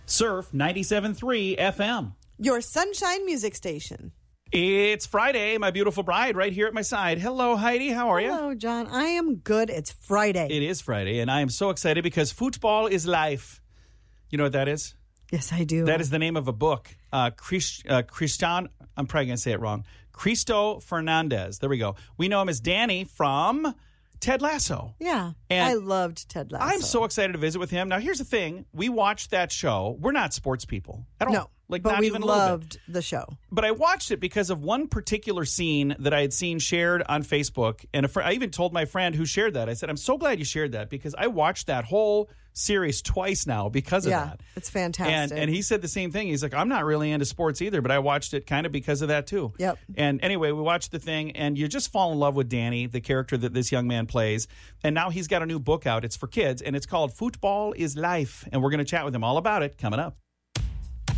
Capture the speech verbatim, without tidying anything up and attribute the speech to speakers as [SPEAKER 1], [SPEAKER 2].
[SPEAKER 1] Surf ninety-seven point three F M.
[SPEAKER 2] Your sunshine music station.
[SPEAKER 1] It's Friday, my beautiful bride, right here at my side. Hello, Heidi. How are you?
[SPEAKER 2] Hello, John. I am good. It's Friday.
[SPEAKER 1] It is Friday, and I am so excited because football is life. You know what that is?
[SPEAKER 2] Yes, I do.
[SPEAKER 1] That is the name of a book. Uh, Christ, uh, Christian, I'm probably going to say it wrong. Cristo Fernandez. There we go. We know him as Danny from Ted Lasso.
[SPEAKER 2] Yeah.
[SPEAKER 1] And
[SPEAKER 2] I loved Ted Lasso.
[SPEAKER 1] I'm so excited to visit with him. Now, here's the thing. We watched that show. We're not sports people at all.
[SPEAKER 2] No,
[SPEAKER 1] like,
[SPEAKER 2] but
[SPEAKER 1] not
[SPEAKER 2] we
[SPEAKER 1] even a little bit.
[SPEAKER 2] loved the show.
[SPEAKER 1] But I watched it because of one particular scene that I had seen shared on Facebook. And a fr- I even told my friend who shared that, I said, I'm so glad you shared that because I watched that whole series twice now because of
[SPEAKER 2] yeah,
[SPEAKER 1] that.
[SPEAKER 2] It's fantastic.
[SPEAKER 1] And and he said the same thing. He's like, I'm not really into sports either, but I watched it kind of because of that too.
[SPEAKER 2] Yep.
[SPEAKER 1] And anyway, we watched the thing, and you just fall in love with Danny, the character that this young man plays. And now he's got a new book out. It's for kids, and it's called Football is Life. And we're going to chat with him all about it coming up.